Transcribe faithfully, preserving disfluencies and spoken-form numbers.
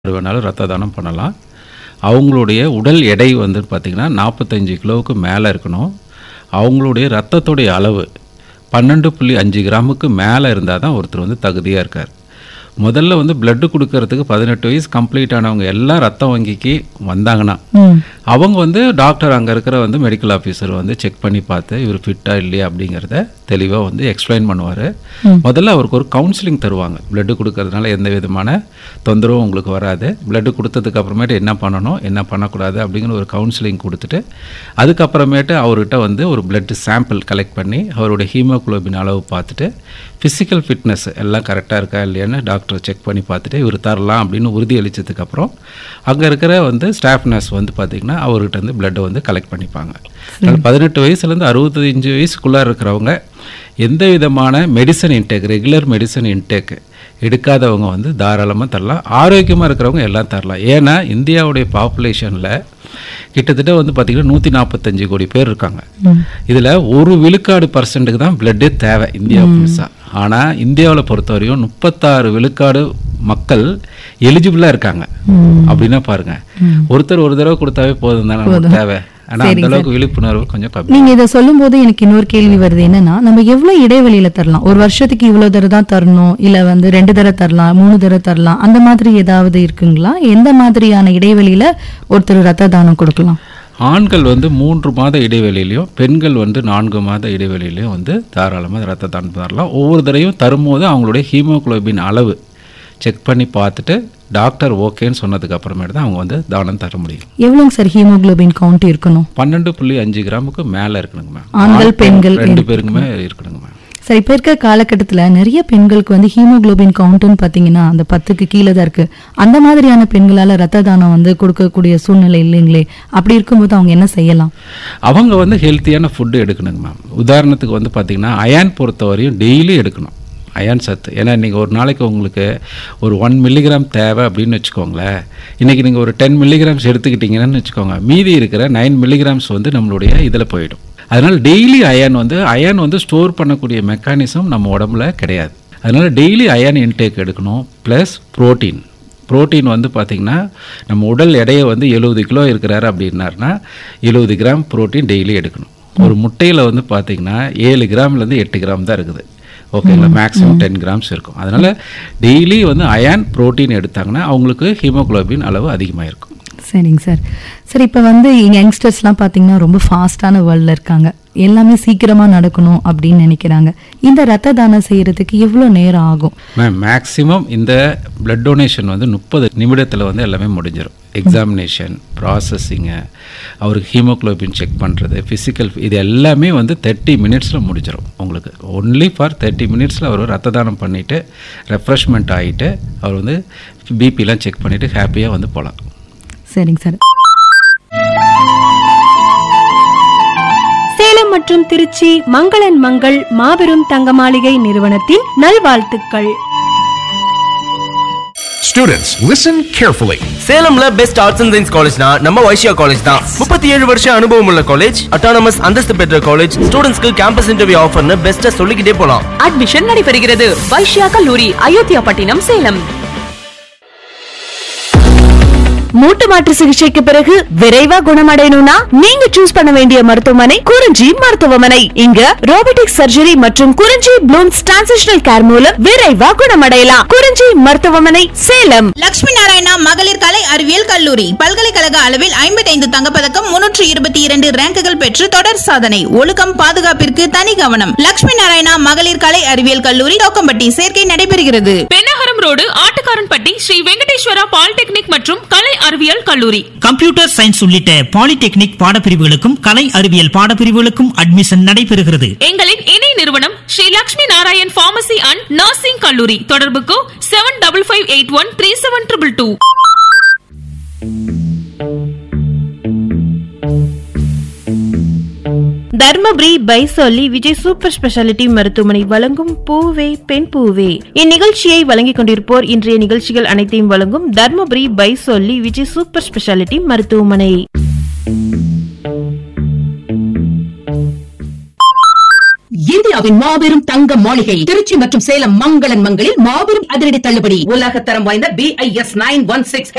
வேணாலும் ரத்த தானம் பண்ணலாம். அவங்களுடைய உடல் எடை வந்து பார்த்திங்கன்னா நாற்பத்தஞ்சு கிலோவுக்கு மேலே இருக்கணும். அவங்களுடைய ரத்தத்துடைய அளவு பன்னெண்டு புள்ளி அஞ்சு கிராமுக்கு மேலே இருந்தால் தான் ஒருத்தர் வந்து தகுதியாக இருக்கார். முதல்ல வந்து பிளட்டு கொடுக்கறதுக்கு பதினெட்டு வயசு கம்ப்ளீட் ஆனவங்க எல்லாம் ரத்தம் வங்கிக்கு வந்தாங்கன்னா அவங்க வந்து டாக்டர் அங்கே இருக்கிற வந்து மெடிக்கல் ஆஃபீஸர் வந்து செக் பண்ணி பார்த்து இவர் ஃபிட்டா இல்லையா அப்படிங்கிறத தெளிவாக வந்து எக்ஸ்பிளைன் பண்ணுவார். முதல்ல அவருக்கு ஒரு கவுன்சிலிங் தருவாங்க. பிளட்டு கொடுக்கறதுனால எந்த விதமான தொந்தரவும் உங்களுக்கு வராது. பிளட்டு கொடுத்ததுக்கு அப்புறமேட்டு என்ன பண்ணணும் என்ன பண்ணக்கூடாது அப்படிங்கிற ஒரு கவுன்சிலிங் கொடுத்துட்டு அதுக்கப்புறமேட்டு அவர்கிட்ட வந்து ஒரு பிளட் சாம்பிள் கலெக்ட் பண்ணி அவருடைய ஹீமோகுளோபின் அளவு பார்த்துட்டு ஃபிசிக்கல் ஃபிட்னஸ் எல்லாம் கரெக்டாக இருக்கா இல்லையான்னு டாக்டர் செக் பண்ணி பார்த்துட்டு இவர் தரலாம் அப்படின்னு உறுதி அளித்ததுக்கப்புறம் அங்கே இருக்கிற வந்து ஸ்டாஃப் நர்ஸ் வந்து பார்த்திங்கன்னா அவர்கிட்ட வந்து பிளட்டை வந்து கலெக்ட் பண்ணிப்பாங்க. அதனால் பதினெட்டு வயசுலேருந்து அறுபத்தஞ்சு வயசுக்குள்ளே இருக்கிறவங்க எந்த விதமான medicine intake regular medicine intake எடுக்காதவங்க வந்து தாராளமாக தரலாம். ஆரோக்கியமாக இருக்கிறவங்க எல்லாம் தரலாம். ஏன்னா இந்தியாவுடைய பாப்புலேஷனில் கிட்டத்தட்ட வந்து பார்த்திங்கன்னா நூற்றி நாற்பத்தஞ்சு கோடி பேர் இருக்காங்க. இதில் ஒரு விழுக்காடு பர்சன்ட்டுக்கு தான் பிளட்டே தேவை இந்தியா முழுசாக. ஆனால் இந்தியாவில் பொறுத்தவரையும் முப்பத்தாறு விழுக்காடு மக்கள் எலிஜிபிளாக இருக்காங்க. அப்படின்னா பாருங்க, ஒருத்தர் ஒரு தடவை கொடுத்தாவே போதும் தானே நமக்கு தேவை. ஆனால் அந்த அளவுக்கு விழிப்புணர்வு கொஞ்சம் கம்மி. நீங்க இதை சொல்லும் போது எனக்கு இன்னொரு கேள்வி வருது. என்னன்னா, நம்ம எவ்வளவு இடைவெளியில தரலாம்? ஒரு வருஷத்துக்கு இவ்வளவு தடவை தான் தரணும், இல்ல வந்து ரெண்டு தடவை தரலாம், மூணு தடவை தரலாம், அந்த மாதிரி ஏதாவது இருக்குங்களா? எந்த மாதிரியான இடைவெளியில ஒருத்தர் ரத்த தானம் கொடுக்கலாம்? ஆண்கள் வந்து மூன்று மாத இடைவெளியிலையும் பெண்கள் வந்து நான்கு மாத இடைவெளியிலையும் வந்து தாராளமாக ரத்த தானம் தரலாம். ஒவ்வொரு தடவையும் தரும்போது அவங்களுடைய ஹீமோகுளோபின் அளவு செக் பண்ணி பார்த்துட்டு டாக்டர் ஓகேன்னு சொன்னதுக்கு அப்புறமேட்டு தான் அவங்க வந்து தானம் தர முடியும். எவ்வளோங்க சார் ஹீமோகுளோபின் கவுண்ட் இருக்கணும்? பன்னெண்டு புள்ளி அஞ்சு கிராமுக்கு மேலே இருக்கணுங்க மேம். ஆண்கள் பெண்கள் ரெண்டு பேருக்குமே இருக்கணுங்க மேம். சார், இப்போ இருக்க காலகட்டத்தில் நிறைய பெண்களுக்கு வந்து ஹீமோகுளோபின் கவுண்ட்டுன்னு பார்த்தீங்கன்னா அந்த பத்துக்கு கீழே தான் இருக்குது. அந்த மாதிரியான பெண்களால் ரத்த தானம் வந்து கொடுக்கக்கூடிய சூழ்நிலை இல்லைங்களே. அப்படி இருக்கும்போது அவங்க என்ன செய்யலாம்? அவங்க வந்து ஹெல்த்தியான ஃபுட்டு எடுக்கணுங்க மேம். உதாரணத்துக்கு வந்து பார்த்திங்கன்னா அயான் பொறுத்தவரையும் டெய்லி எடுக்கணும் அயான் சத்து. ஏன்னா இன்றைக்கி ஒரு நாளைக்கு உங்களுக்கு ஒரு ஒன் மில்லிகிராம் தேவை அப்படின்னு வச்சுக்கோங்களேன். இன்றைக்கி நீங்கள் ஒரு டென் மில்லிகிராம்ஸ் எடுத்துக்கிட்டிங்கன்னு வச்சுக்கோங்க, மீதி இருக்கிற நைன் மில்லிகிராம்ஸ் வந்து நம்மளுடைய இதில் போயிடும். அதனால் டெய்லி அயான் வந்து அயான் வந்து ஸ்டோர் பண்ணக்கூடிய மெக்கானிசம் நம்ம உடம்புல கிடையாது. அதனால் டெய்லி அயான் இன்டேக் எடுக்கணும். ப்ளஸ் ப்ரோட்டீன் ப்ரோட்டீன் வந்து பார்த்திங்கன்னா நம்ம உடல் எடையை வந்து எழுபது கிலோ இருக்கிறாரு அப்படின்னாருனா எழுபது கிராம் ப்ரோட்டீன் டெய்லி எடுக்கணும். ஒரு முட்டையில் வந்து பார்த்திங்கன்னா ஏழு கிராம்லேருந்து எட்டு கிராம் தான் இருக்குது. ஓகேங்களா? மேக்ஸிமம் டென் கிராம்ஸ் இருக்கும். அதனால் டெய்லி வந்து அயான் ப்ரோட்டீன் எடுத்தாங்கன்னா அவங்களுக்கு ஹீமோகுளோபின் அளவு அதிகமாக இருக்கும். சரிங்க சார். சரி, இப்போ வந்து யங்ஸ்டர்ஸ்லாம் பார்த்தீங்கன்னா ரொம்ப ஃபாஸ்ட்டான வேர்ல்டில் இருக்காங்க. எல்லாமே சீக்கிரமாக நடக்கணும் அப்படின்னு நினைக்கிறாங்க. இந்த ரத்த தானம் செய்கிறதுக்கு எவ்வளோ நேரம் ஆகும் மேம்? மேக்ஸிமம் இந்த பிளட் டொனேஷன் வந்து முப்பது நிமிடத்தில் வந்து எல்லாமே முடிஞ்சிடும். எக்ஸாமினேஷன், ப்ராசஸிங்கு, அவருக்கு ஹீமோகுளோபின் செக் பண்ணுறது, ஃபிசிக்கல், இது எல்லாமே வந்து தேர்ட்டி மினிட்ஸில் முடிஞ்சிடும் உங்களுக்கு. ஒன்லி ஃபார் தேர்ட்டி மினிட்ஸில் அவர் ரத்த தானம் பண்ணிவிட்டு ரெஃப்ரெஷ்மெண்ட் ஆகிட்டு அவர் வந்து பிபிலாம் செக் பண்ணிவிட்டு ஹாப்பியாக வந்து போகலாம். சரிங்க சார். சேலம் மற்றும் திருச்சி மங்களன் மங்கள் மாபெரும் தங்க மாளிகை நிறுவனத்தின் நல்வாழ்த்துக்கள். Students, listen carefully. சேலம்ல best arts and science காலேஜ்னா நம்ம வைஷ்யா காலேஜ் தான். முப்பத்தி ஏழு வருஷம் அனுபவம் உள்ள காலேஜ், அட்டானமஸ் அந்தஸ்து பெற்ற காலேஜ், ஸ்டூடெண்ட்ஸ்க்கு கேம்பஸ் இன்டர்வியூ ஆஃபர்னு பெஸ்ட்டா சொல்லிக்கிட்டே போலாம். அட்மிஷன் நடைபெறுகிறது. வைஷ்யா கல்லூரி, அயோத்தியா பட்டினம், சேலம். மூட்டு மாற்று சிகிச்சைக்கு பிறகு விரைவா குணமடையணும்னா நீங்க சூஸ் பண்ண வேண்டிய மருத்துவமனை குறிஞ்சி மருத்துவமனை. இங்க ரோபோட்டிக் சர்ஜரி மற்றும் குறிஞ்சி ப்ளூம்ஸ் டிரான்சிஷனல் கேர் மூலம் விரைவா குணமடையலாம். குறிஞ்சி மருத்துவமனை, சேலம். லட்சுமி நாராயணா மகளிர் கலை அறிவியல் கல்லூரி பல்கலைக்கழக அளவில் ஐம்பத்தி ஐந்து தங்கப்பதக்கம், முன்னூற்று இருபத்தி இரண்டு ரேங்குகள் பெற்று தொடர் சாதனை. ஒழுக்கம், பாதுகாப்பிற்கு தனி கவனம். லட்சுமி நாராயணா மகளிர் கலை அறிவியல் கல்லூரி, தோக்கம்பட்டி. சேர்க்கை நடைபெறுகிறது. பெண்ணகரம் ரோடு, ஆட்டுக்காரன்பட்டி, ஸ்ரீ வெங்கடேஸ்வரா பாலிடெக்னிக் மற்றும் கலை அறிவியல் கல்லூரி. கம்ப்யூட்டர் சயின்ஸ் உள்ளிட்ட பாலிடெக்னிக் பாடப்பிரிவுகளுக்கும் கலை அறிவியல் பாடப்பிரிவுகளுக்கும் அட்மிஷன் நடைபெறுகிறது. எங்களின் இணை நிறுவனம் Sri Lakshmi Narayan pharmacy and nursing கல்லூரி. தொடர்புக்கு seven double five eight one three seven triple two. Dharmapuri பைசோலி Vijay super speciality மருத்துவமனை வழங்கும் பூவே பெண் பூவே. இந்நிகழ்ச்சியை வழங்கிக் கொண்டிருப்போர் இன்றைய நிகழ்ச்சிகள் அனைத்தையும் வழங்கும் தர்மபுரி பைசோலி விஜய் சூப்பர் ஸ்பெஷாலிட்டி மருத்துவமனை. இந்தியாவின் மாபெரும் தங்க மாளிகை திருச்சி மற்றும் சேலம் மங்களன் மங்களில் மாபெரும் அதிரடி தள்ளுபடி. உலகத்தரம் வாய்ந்த B I S nine one six